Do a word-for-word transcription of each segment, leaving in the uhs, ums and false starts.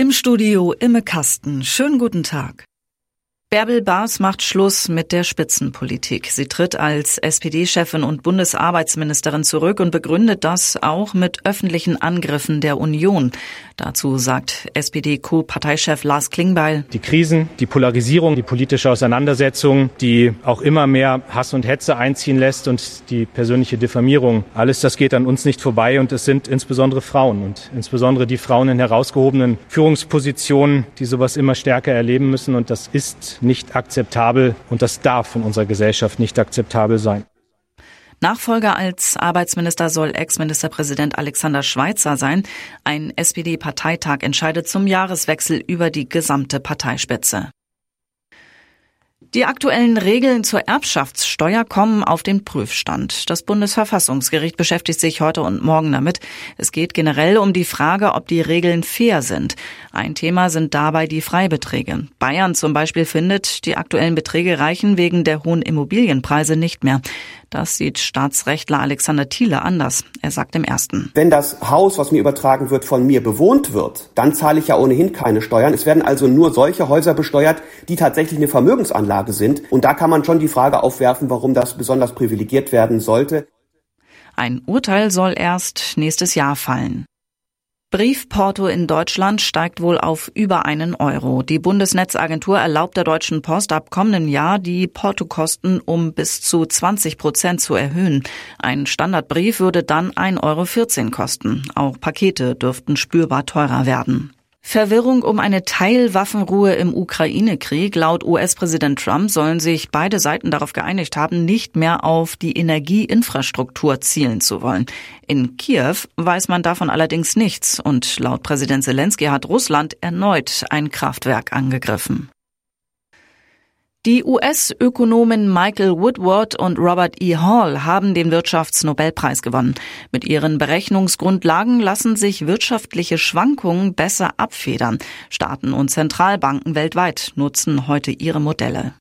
Im Studio Imme Kasten. Schönen guten Tag. Bärbel Baas macht Schluss mit der Spitzenpolitik. Sie tritt als S P D-Chefin und Bundesarbeitsministerin zurück und begründet das auch mit öffentlichen Angriffen der Union. Dazu sagt S P D-Co-Parteichef Lars Klingbeil: Die Krisen, die Polarisierung, die politische Auseinandersetzung, die auch immer mehr Hass und Hetze einziehen lässt und die persönliche Diffamierung, alles das geht an uns nicht vorbei, und es sind insbesondere Frauen und insbesondere die Frauen in herausgehobenen Führungspositionen, die sowas immer stärker erleben müssen, und das ist nicht akzeptabel und das darf in unserer Gesellschaft nicht akzeptabel sein. Nachfolger als Arbeitsminister soll Ex-Ministerpräsident Alexander Schweitzer sein. Ein S P D-Parteitag entscheidet zum Jahreswechsel über die gesamte Parteispitze. Die aktuellen Regeln zur Erbschaftssteuer kommen auf den Prüfstand. Das Bundesverfassungsgericht beschäftigt sich heute und morgen damit. Es geht generell um die Frage, ob die Regeln fair sind. Ein Thema sind dabei die Freibeträge. Bayern zum Beispiel findet, die aktuellen Beträge reichen wegen der hohen Immobilienpreise nicht mehr. Das sieht Staatsrechtler Alexander Thiele anders. Er sagt im Ersten: Wenn das Haus, was mir übertragen wird, von mir bewohnt wird, dann zahle ich ja ohnehin keine Steuern. Es werden also nur solche Häuser besteuert, die tatsächlich eine Vermögensanlage sind. Und da kann man schon die Frage aufwerfen, warum das besonders privilegiert werden sollte. Ein Urteil soll erst nächstes Jahr fallen. Briefporto in Deutschland steigt wohl auf über einen Euro. Die Bundesnetzagentur erlaubt der Deutschen Post ab kommenden Jahr, die Portokosten um bis zu zwanzig Prozent zu erhöhen. Ein Standardbrief würde dann ein Euro vierzehn kosten. Auch Pakete dürften spürbar teurer werden. Verwirrung um eine Teilwaffenruhe im Ukraine-Krieg. Laut U S-Präsident Trump sollen sich beide Seiten darauf geeinigt haben, nicht mehr auf die Energieinfrastruktur zielen zu wollen. In Kiew weiß man davon allerdings nichts, und laut Präsident Selensky hat Russland erneut ein Kraftwerk angegriffen. Die U S-Ökonomen Michael Woodward und Robert E. Hall haben den Wirtschaftsnobelpreis gewonnen. Mit ihren Berechnungsgrundlagen lassen sich wirtschaftliche Schwankungen besser abfedern. Staaten und Zentralbanken weltweit nutzen heute ihre Modelle.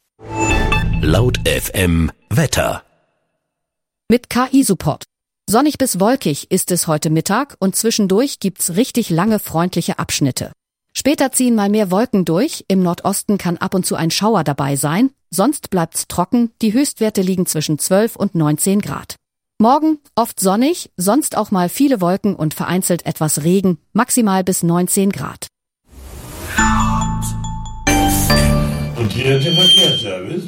Laut F M Wetter. Mit K I-Support. Sonnig bis wolkig ist es heute Mittag und zwischendurch gibt's richtig lange freundliche Abschnitte. Später ziehen mal mehr Wolken durch, im Nordosten kann ab und zu ein Schauer dabei sein, sonst bleibt's trocken, die Höchstwerte liegen zwischen zwölf und neunzehn Grad. Morgen oft sonnig, sonst auch mal viele Wolken und vereinzelt etwas Regen, maximal bis neunzehn Grad. Und hier ist der Verkehrsservice.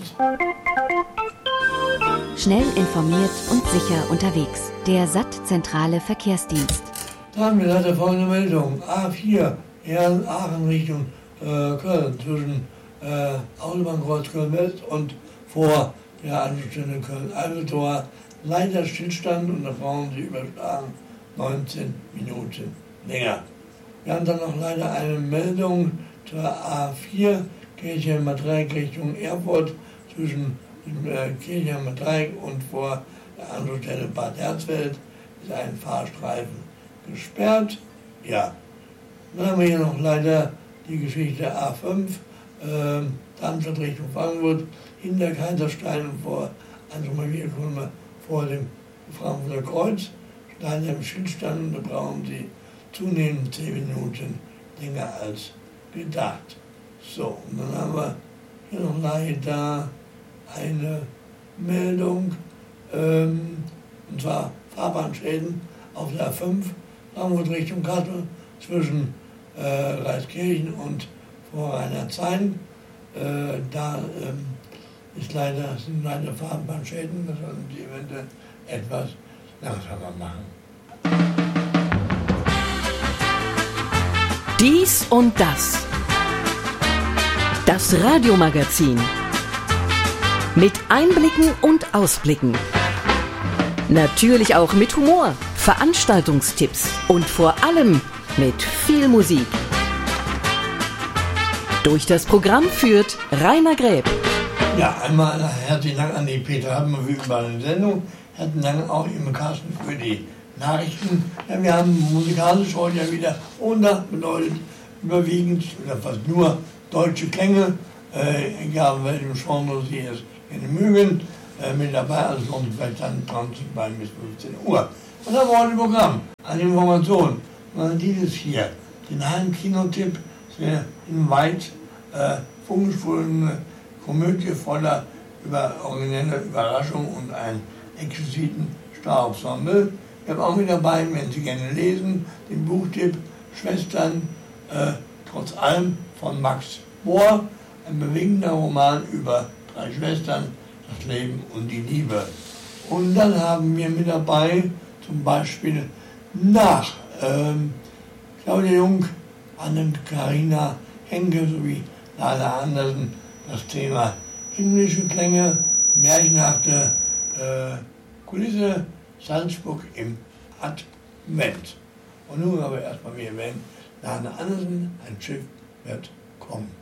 Schnell informiert und sicher unterwegs. Der S A T Zentrale Verkehrsdienst. Da haben wir leider folgende Meldung. A vier. Eher Aachen Richtung äh, Köln, zwischen äh, Autobahnkreuz Köln-West und vor der Anschlussstelle Köln-Eiffeltor. Leider Stillstand, und da brauchen Sie überschlagen neunzehn Minuten länger. Wir haben dann noch leider eine Meldung zur A vier, Kirchheimer-Dreieck Richtung Erfurt, zwischen dem äh, Kirchheimer-Dreieck und vor der Anschlussstelle Bad Herzfeld ist ein Fahrstreifen gesperrt. Ja. Dann haben wir hier noch leider die Geschichte A fünf, äh, Darmstadt Richtung Frankfurt, hinter Kaiserstein und vor eins Komma vier Kilometer vor dem Frankfurter Kreuz. Leider im Stillstand, und da brauchen Sie zunehmend zehn Minuten länger als gedacht. So, und dann haben wir hier noch leider eine Meldung, ähm, und zwar Fahrbahnschäden auf der A fünf, Frankfurt Richtung Kassel, zwischen äh, Reiskirchen und vor Rheinerzhain. Äh, da ähm, ist leider, sind leider Fahrbahnschäden, das sollten Sie eventuell etwas langsamer machen. Dies und das. Das Radiomagazin. Mit Einblicken und Ausblicken. Natürlich auch mit Humor, Veranstaltungstipps und vor allem mit viel Musik. Durch das Programm führt Rainer Gräb. Ja, einmal herzlichen Dank an die Petra Happen für überall die Sendung. Herzlichen Dank auch im Carsten für die Nachrichten. Ja, wir haben musikalisch heute ja wieder, und das bedeutet überwiegend oder fast nur deutsche Klänge, äh, egal in welchem Genre Sie es gerne mögen, äh, mit dabei. Also lohnt sich vielleicht dann dran zu bleiben bis fünfzehn Uhr. Und dann war heute Programm an Informationen. Und dieses hier, den Heimkinotipp, sehr in weit äh, funkelvolle Komödie voller über originelle Überraschung und einen exquisiten Starensemble. Ich habe auch mit dabei, wenn Sie gerne lesen, den Buchtipp Schwestern, äh, trotz allem von Max Bohr, ein bewegender Roman über drei Schwestern, das Leben und die Liebe. Und dann haben wir mit dabei zum Beispiel nach ähm, Claudia Jung, Anne-Carina Henke sowie Lala Andersen das Thema himmlische Klänge, märchenhafte äh, Kulisse, Salzburg im Advent. Und nun aber erstmal, wie erwähnt, Lala Andersen, ein Schiff wird kommen.